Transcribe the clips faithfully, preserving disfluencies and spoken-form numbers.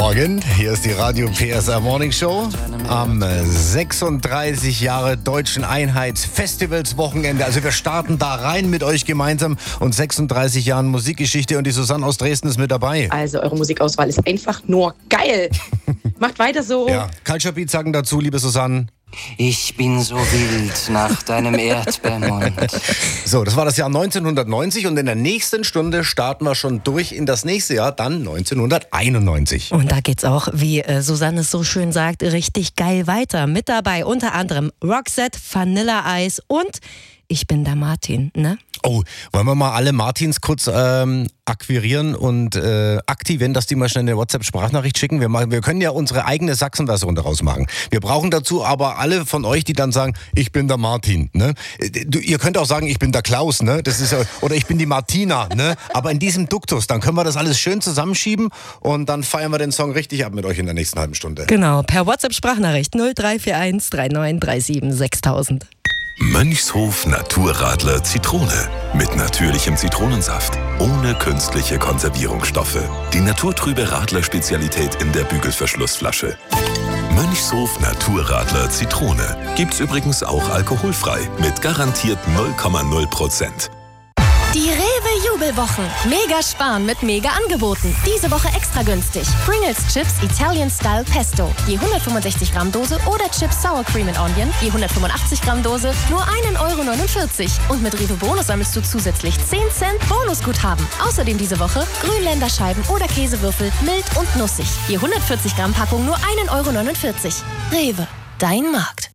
Morgen, hier ist die Radio P S R Morning Show am sechsunddreißig Jahre Deutschen Einheitsfestivals-Wochenende. Also wir starten da rein mit euch gemeinsam und sechsunddreißig Jahren Musikgeschichte und die Susanne aus Dresden ist mit dabei. Also eure Musikauswahl ist einfach nur geil. Macht weiter so. Ja, Culture Beat sagen dazu, liebe Susanne. Ich bin so wild nach deinem Erdbeermund. So, das war das Jahr neunzehnhundertneunzig und in der nächsten Stunde starten wir schon durch in das nächste Jahr, dann neunzehnhunderteinundneunzig. Und da geht's auch, wie äh, Susanne es so schön sagt, richtig geil weiter. Mit dabei unter anderem Roxette, Vanilla Ice und Ich bin der Martin, ne? Oh, wollen wir mal alle Martins kurz ähm, akquirieren und äh, aktivieren, dass die mal schnell eine WhatsApp-Sprachnachricht schicken? Wir, machen, wir können ja unsere eigene Sachsen-Version daraus machen. Wir brauchen dazu aber alle von euch, die dann sagen, ich bin der Martin. Ne? Du, ihr könnt auch sagen, ich bin der Klaus, ne? Das ist ja, oder ich bin die Martina. Ne? Aber in diesem Duktus, dann können wir das alles schön zusammenschieben und dann feiern wir den Song richtig ab mit euch in der nächsten halben Stunde. Genau, per WhatsApp-Sprachnachricht null drei vier eins drei neun drei sieben sechstausend. Mönchshof Naturradler Zitrone. Mit natürlichem Zitronensaft. Ohne künstliche Konservierungsstoffe. Die naturtrübe Radler-Spezialität in der Bügelverschlussflasche. Mönchshof Naturradler Zitrone. Gibt's übrigens auch alkoholfrei. Mit garantiert null Komma null Prozent. Die Rewe-Jubelwochen. Mega sparen mit Mega-Angeboten. Diese Woche extra günstig. Pringles Chips Italian Style Pesto. Je hundertfünfundsechzig Gramm Dose oder Chips Sour Cream and Onion. Je hundertfünfundachtzig Gramm Dose. Nur ein Euro neunundvierzig. Und mit Rewe Bonus sammelst du zusätzlich zehn Cent Bonusguthaben. Außerdem diese Woche Grünländerscheiben oder Käsewürfel mild und nussig. Je hundertvierzig Gramm Packung nur ein Euro neunundvierzig. Rewe. Dein Markt.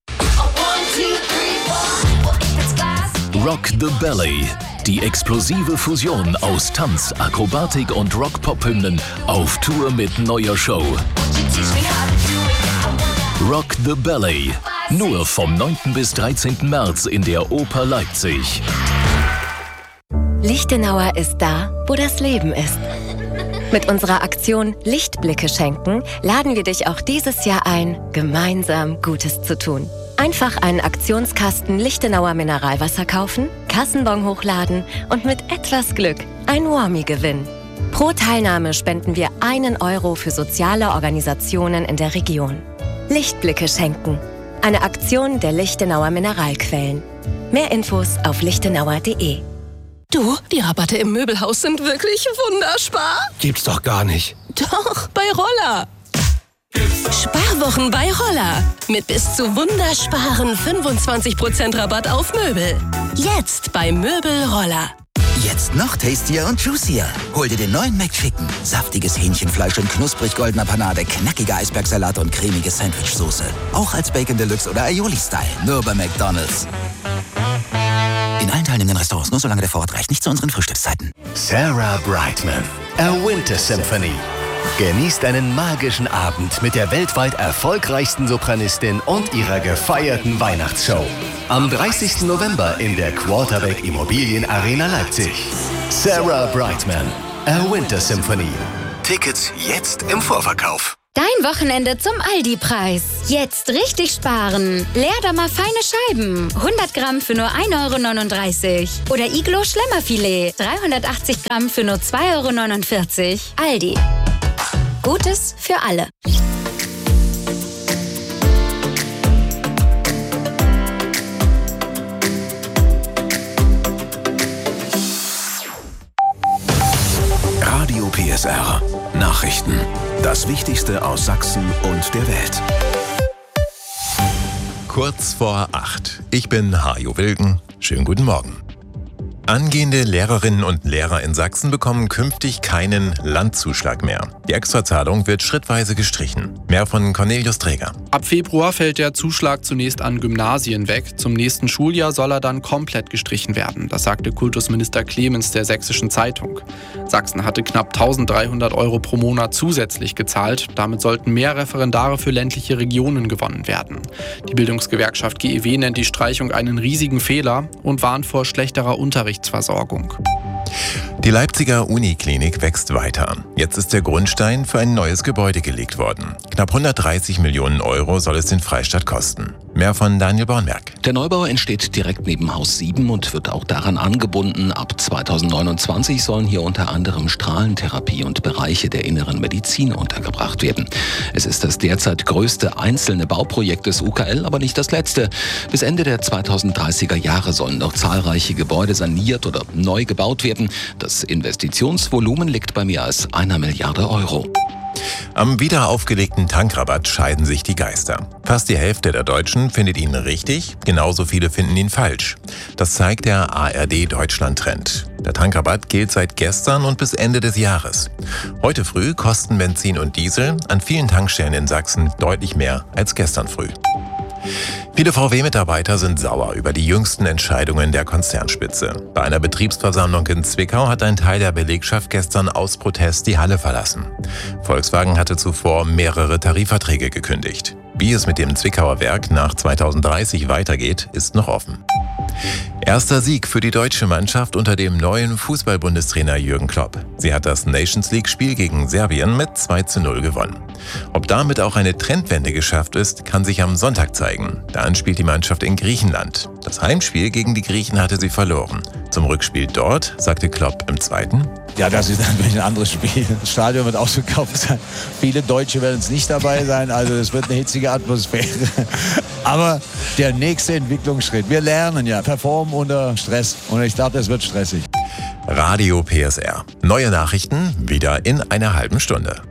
Rock the Ballet. Die explosive Fusion aus Tanz, Akrobatik und Rock-Pop-Hymnen auf Tour mit neuer Show. Rock the Ballet. Nur vom neunten bis dreizehnten März in der Oper Leipzig. Lichtenauer ist da, wo das Leben ist. Mit unserer Aktion Lichtblicke schenken laden wir dich auch dieses Jahr ein, gemeinsam Gutes zu tun. Einfach einen Aktionskasten Lichtenauer Mineralwasser kaufen, Kassenbon hochladen und mit etwas Glück ein Warmie gewinnen. Pro Teilnahme spenden wir einen Euro für soziale Organisationen in der Region. Lichtblicke schenken. Eine Aktion der Lichtenauer Mineralquellen. Mehr Infos auf lichtenauer punkt de. Du, die Rabatte im Möbelhaus sind wirklich wunderspar. Gibt's doch gar nicht. Doch, bei Roller. Sparwochen bei Roller. Mit bis zu wundersparen fünfundzwanzig Prozent Rabatt auf Möbel. Jetzt bei Möbel Roller. Jetzt noch tastier und juicier. Hol dir den neuen McChicken. Saftiges Hähnchenfleisch in knusprig goldener Panade, knackige Eisbergsalat und cremige Sandwichsoße. Auch als Bacon Deluxe oder Aioli-Style. Nur bei McDonald's. In allen teilnehmenden Restaurants, nur solange der Vorrat reicht. Nicht zu unseren Frühstückszeiten. Sarah Brightman, A Winter Symphony. Genießt einen magischen Abend mit der weltweit erfolgreichsten Sopranistin und ihrer gefeierten Weihnachtsshow. Am dreißigsten November in der Quarterback Immobilien Arena Leipzig. Sarah Brightman, A Winter Symphony. Tickets jetzt im Vorverkauf. Dein Wochenende zum Aldi-Preis. Jetzt richtig sparen. Leerdammer feine Scheiben. hundert Gramm für nur ein Euro neununddreißig. Oder Iglo Schlemmerfilet. dreihundertachtzig Gramm für nur zwei Euro neunundvierzig. Aldi. Gutes für alle. Radio P S R. Nachrichten. Das Wichtigste aus Sachsen und der Welt. Kurz vor acht. Ich bin Hajo Wilken. Schönen guten Morgen. Angehende Lehrerinnen und Lehrer in Sachsen bekommen künftig keinen Landzuschlag mehr. Die Extrazahlung wird schrittweise gestrichen. Mehr von Cornelius Träger. Ab Februar fällt der Zuschlag zunächst an Gymnasien weg. Zum nächsten Schuljahr soll er dann komplett gestrichen werden. Das sagte Kultusminister Clemens der Sächsischen Zeitung. Sachsen hatte knapp eintausenddreihundert Euro pro Monat zusätzlich gezahlt. Damit sollten mehr Referendare für ländliche Regionen gewonnen werden. Die Bildungsgewerkschaft G E W nennt die Streichung einen riesigen Fehler und warnt vor schlechterer Unterrichtsversorgung. Die Leipziger Uniklinik wächst weiter. Jetzt ist der Grundstein für ein neues Gebäude gelegt worden. Knapp hundertdreißig Millionen Euro soll es den Freistaat kosten. Mehr von Daniel Bornberg. Der Neubau entsteht direkt neben Haus sieben und wird auch daran angebunden. Ab zweitausendneunundzwanzig sollen hier unter anderem Strahlentherapie und Bereiche der inneren Medizin untergebracht werden. Es ist das derzeit größte einzelne Bauprojekt des U K L, aber nicht das letzte. Bis Ende der zweitausenddreißiger Jahre sollen noch zahlreiche Gebäude saniert oder neu gebaut werden. Das Investitionsvolumen liegt bei mehr als einer Milliarde Euro. Am wieder aufgelegten Tankrabatt scheiden sich die Geister. Fast die Hälfte der Deutschen findet ihn richtig, genauso viele finden ihn falsch. Das zeigt der A R D-Deutschland-Trend. Der Tankrabatt gilt seit gestern und bis Ende des Jahres. Heute früh kosten Benzin und Diesel an vielen Tankstellen in Sachsen deutlich mehr als gestern früh. Viele V W-Mitarbeiter sind sauer über die jüngsten Entscheidungen der Konzernspitze. Bei einer Betriebsversammlung in Zwickau hat ein Teil der Belegschaft gestern aus Protest die Halle verlassen. Volkswagen hatte zuvor mehrere Tarifverträge gekündigt. Wie es mit dem Zwickauer Werk nach zweitausenddreißig weitergeht, ist noch offen. Erster Sieg für die deutsche Mannschaft unter dem neuen Fußball-Bundestrainer Jürgen Klopp. Sie hat das Nations League-Spiel gegen Serbien mit zwei zu null gewonnen. Ob damit auch eine Trendwende geschafft ist, kann sich am Sonntag zeigen. Dann spielt die Mannschaft in Griechenland. Das Heimspiel gegen die Griechen hatte sie verloren. Zum Rückspiel dort sagte Klopp im zweiten: Ja, das ist natürlich ein anderes Spiel. Das Stadion wird ausverkauft sein. Viele Deutsche werden es nicht dabei sein. Also es wird eine hitzige Atmosphäre. Aber der nächste Entwicklungsschritt. Wir lernen ja, performen unter Stress. Und ich glaube, das wird stressig. Radio P S R. Neue Nachrichten wieder in einer halben Stunde.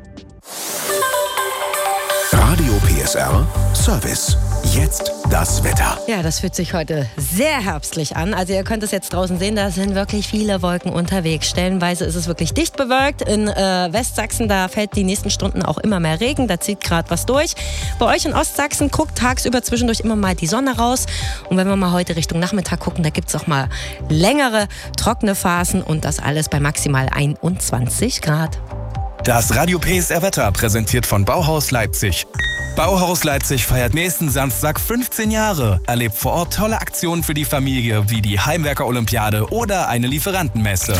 Radio P S R Service. Jetzt das Wetter. Ja, das fühlt sich heute sehr herbstlich an. Also ihr könnt es jetzt draußen sehen, da sind wirklich viele Wolken unterwegs. Stellenweise ist es wirklich dicht bewölkt. In äh, Westsachsen, da fällt die nächsten Stunden auch immer mehr Regen. Da zieht gerade was durch. Bei euch in Ostsachsen guckt tagsüber zwischendurch immer mal die Sonne raus. Und wenn wir mal heute Richtung Nachmittag gucken, da gibt es auch mal längere, trockene Phasen. Und das alles bei maximal einundzwanzig Grad. Das Radio P S R Wetter präsentiert von Bauhaus Leipzig. Bauhaus Leipzig feiert nächsten Samstag fünfzehn Jahre. Erlebt vor Ort tolle Aktionen für die Familie, wie die Heimwerker-Olympiade oder eine Lieferantenmesse.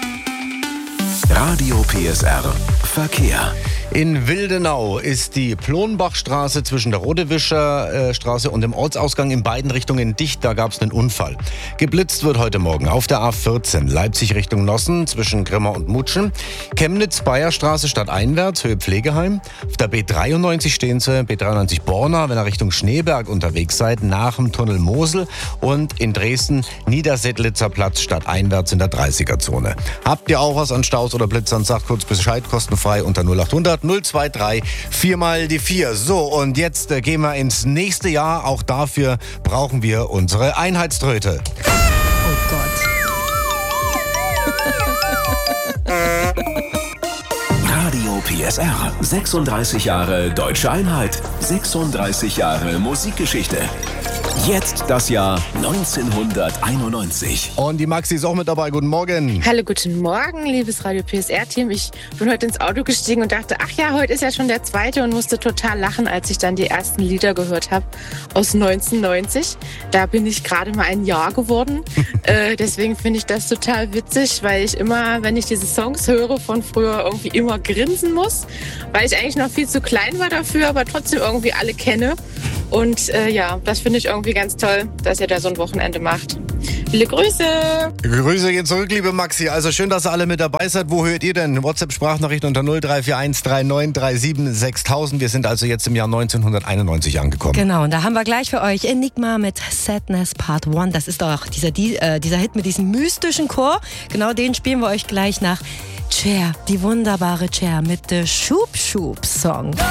Radio P S R Verkehr. In Wildenau ist die Plonbachstraße zwischen der Rodewischer Straße und dem Ortsausgang in beiden Richtungen dicht. Da gab es einen Unfall. Geblitzt wird heute Morgen auf der A vierzehn Leipzig Richtung Nossen zwischen Grimma und Mutschen. Chemnitz-Bayerstraße stadteinwärts, Höhe Pflegeheim. Auf der B dreiundneunzig stehen Sie, B dreiundneunzig Borna, wenn ihr Richtung Schneeberg unterwegs seid, nach dem Tunnel Mosel. Und in Dresden Niedersedlitzer Platz stadteinwärts in der dreißiger-Zone. Habt ihr auch was an Staus oder Blitzern? Sagt kurz Bescheid, kostenfrei unter null achthundert null zwei drei vier mal die vier. So, und jetzt äh, gehen wir ins nächste Jahr. Auch dafür brauchen wir unsere Einheitströte. Oh Gott. Radio P S R. sechsunddreißig Jahre Deutsche Einheit. sechsunddreißig Jahre Musikgeschichte. Jetzt das Jahr neunzehnhunderteinundneunzig. Und die Maxi ist auch mit dabei. Guten Morgen. Hallo, guten Morgen, liebes Radio P S R-Team. Ich bin heute ins Auto gestiegen und dachte, ach ja, heute ist ja schon der zweite und musste total lachen, als ich dann die ersten Lieder gehört habe aus neunzehnhundertneunzig. Da bin ich gerade mal ein Jahr geworden. äh, deswegen finde ich das total witzig, weil ich immer, wenn ich diese Songs höre von früher, irgendwie immer grinsen muss, weil ich eigentlich noch viel zu klein war dafür, aber trotzdem irgendwie alle kenne. Und äh, ja, das finde ich irgendwie ganz toll, dass ihr da so ein Wochenende macht. Viele Grüße! Grüße gehen zurück, liebe Maxi. Also schön, dass ihr alle mit dabei seid. Wo hört ihr denn? WhatsApp-Sprachnachricht unter null drei vier eins drei neun drei sieben sechstausend. Wir sind also jetzt im Jahr neunzehnhunderteinundneunzig angekommen. Genau, und da haben wir gleich für euch Enigma mit Sadness Part eins. Das ist doch dieser, die, äh, dieser Hit mit diesem mystischen Chor. Genau den spielen wir euch gleich nach Cher, die wunderbare Cher mit The Schub Schub Song.